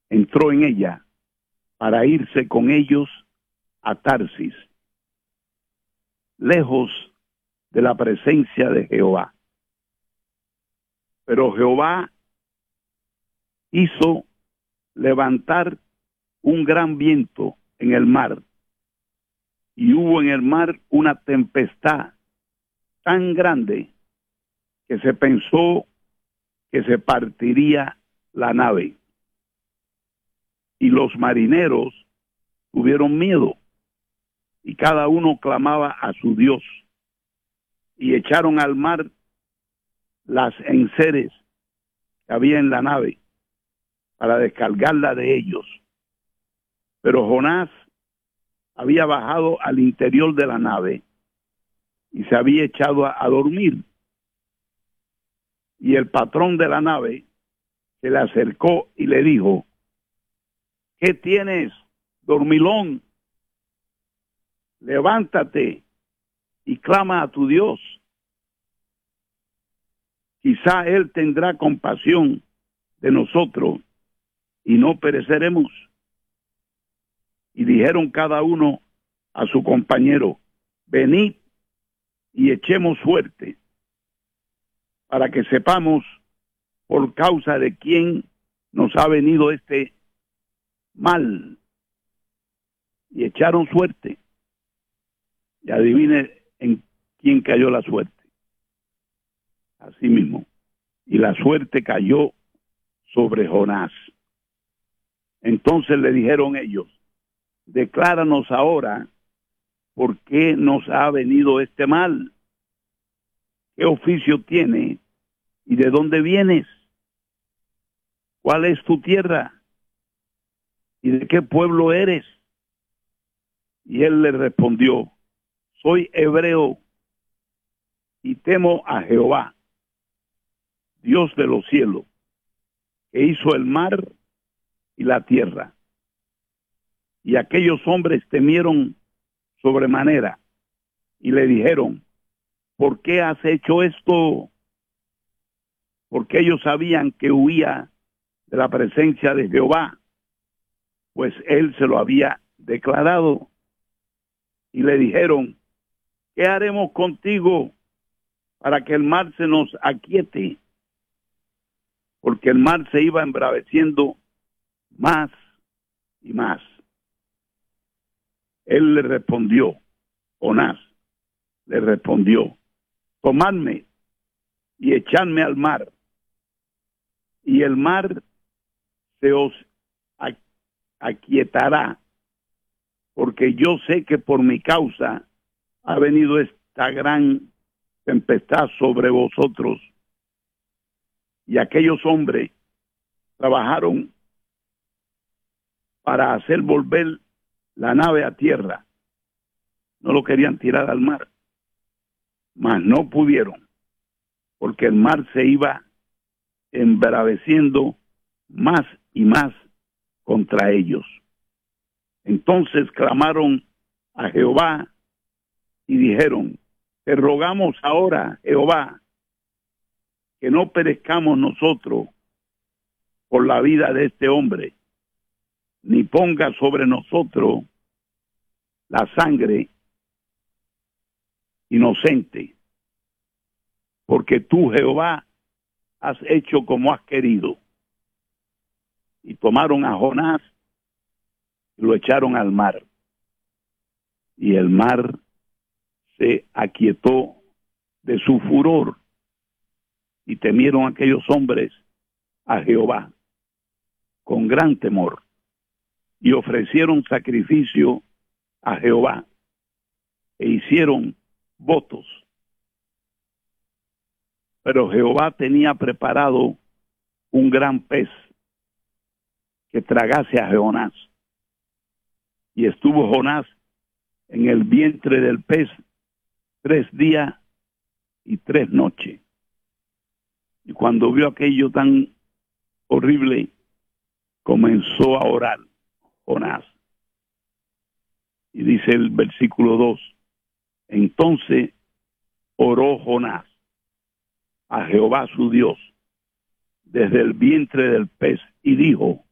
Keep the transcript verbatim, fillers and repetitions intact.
entró en ella para irse con ellos a Tarsis, lejos de la presencia de Jehová. Pero Jehová hizo levantar un gran viento en el mar, y hubo en el mar una tempestad tan grande que se pensó que se partiría la nave. Y los marineros tuvieron miedo, y cada uno clamaba a su Dios, y echaron al mar las enseres que había en la nave para descargarla de ellos. Pero Jonás había bajado al interior de la nave y se había echado a, a dormir. Y el patrón de la nave se le acercó y le dijo: ¿qué tienes, dormilón? Levántate y clama a tu Dios. Quizá Él tendrá compasión de nosotros y no pereceremos. Y dijeron cada uno a su compañero: venid y echemos suerte, para que sepamos por causa de quién nos ha venido este mal. Y echaron suerte. Y adivine en quién cayó la suerte. Así mismo. Y la suerte cayó sobre Jonás. Entonces le dijeron ellos: decláranos ahora por qué nos ha venido este mal. ¿Qué oficio tiene y de dónde vienes? ¿Cuál es tu tierra y de qué pueblo eres? Y él le respondió: soy hebreo y temo a Jehová, Dios de los cielos, que hizo el mar y la tierra. Y aquellos hombres temieron sobremanera y le dijeron: ¿por qué has hecho esto? Porque ellos sabían que huía de la presencia de Jehová, pues él se lo había declarado. Y le dijeron: ¿qué haremos contigo para que el mar se nos aquiete? Porque el mar se iba embraveciendo más y más. Él le respondió, Jonás le respondió: tomadme y echadme al mar, y el mar se os aquietará, porque yo sé que por mi causa ha venido esta gran tempestad sobre vosotros. Y aquellos hombres trabajaron para hacer volver la nave a tierra. No lo querían tirar al mar, mas no pudieron, porque el mar se iba embraveciendo más y más contra ellos. Entonces clamaron a Jehová y dijeron: te rogamos ahora, Jehová, que no perezcamos nosotros por la vida de este hombre, ni ponga sobre nosotros la sangre inocente, porque tú, Jehová, has hecho como has querido. Y tomaron a Jonás y lo echaron al mar, y el mar se aquietó de su furor, y temieron aquellos hombres a Jehová con gran temor, y ofrecieron sacrificio a Jehová e hicieron votos. Pero Jehová tenía preparado un gran pez que tragase a Jonás, y estuvo Jonás en el vientre del pez tres días y tres noches. Y cuando vio aquello tan horrible, comenzó a orar Jonás. Y dice el versículo dos: entonces oró Jonás a Jehová su Dios desde el vientre del pez y dijo: